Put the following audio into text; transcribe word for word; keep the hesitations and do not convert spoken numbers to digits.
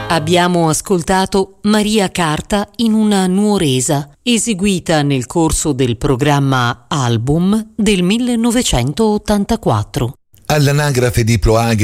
Abbiamo ascoltato Maria Carta in una nuoresa, eseguita nel corso del programma Album del millenovecentottantaquattro. All'anagrafe di Ploaghe